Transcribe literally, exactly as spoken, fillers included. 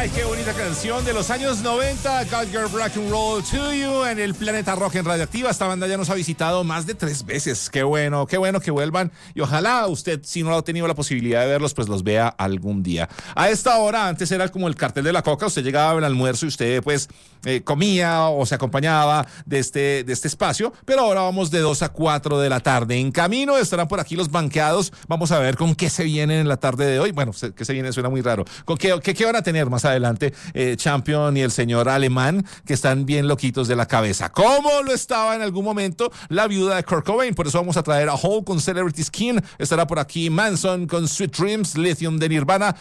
Ay, qué bonita canción de los años noventa, Got Your Rock and Roll to You, en el Planeta Rock en Radioactiva. Esta banda ya nos ha visitado más de tres veces. Qué bueno, qué bueno que vuelvan. Y ojalá usted, si no ha tenido la posibilidad de verlos, pues los vea algún día. A esta hora, antes era como el cartel de la coca. Usted llegaba al almuerzo y usted, pues, eh, comía o se acompañaba de este, de este espacio. Pero ahora vamos de dos a cuatro de la tarde. En camino estarán por aquí los banqueados. Vamos a ver con qué se vienen en la tarde de hoy. Bueno, qué se viene suena muy raro. ¿Con qué, qué, qué van a tener más adelante eh, Champion y el señor Alemán, que están bien loquitos de la cabeza? ¿Cómo lo estaba en algún momento la viuda de Kurt Cobain? Por eso vamos a traer a Hole con Celebrity Skin. Estará por aquí Manson con Sweet Dreams, Lithium de Nirvana